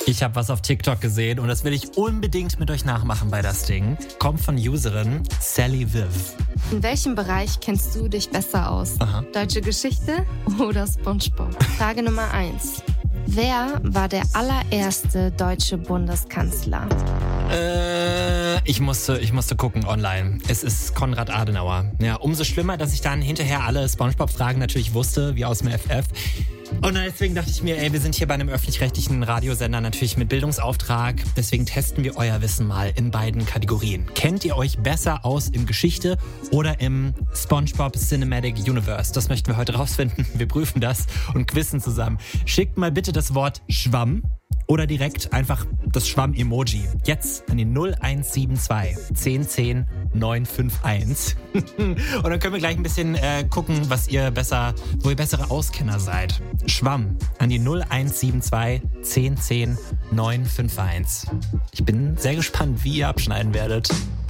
Ich habe was auf TikTok gesehen und das will ich unbedingt mit euch nachmachen bei das Ding. Kommt von Userin Sally Viv. In welchem Bereich kennst du dich besser aus? Aha. Deutsche Geschichte oder SpongeBob? Frage Nummer 1. Wer war der allererste deutsche Bundeskanzler? Ich musste gucken online. Es ist Konrad Adenauer. Ja, umso schlimmer, dass ich dann hinterher alle SpongeBob-Fragen natürlich wusste, wie aus dem FF. Und deswegen dachte ich mir, wir sind hier bei einem öffentlich-rechtlichen Radiosender natürlich mit Bildungsauftrag. Deswegen testen wir euer Wissen mal in beiden Kategorien. Kennt ihr euch besser aus in Geschichte oder im SpongeBob Cinematic Universe? Das möchten wir heute rausfinden. Wir prüfen das und quizzen zusammen. Schickt mal bitte das Wort Schwamm oder direkt einfach das Schwamm-Emoji. Jetzt an die 0172 1010 951. Und dann können wir gleich ein bisschen gucken, wo ihr bessere Auskenner seid. Schwamm an die 0172 1010 951. Ich bin sehr gespannt, wie ihr abschneiden werdet.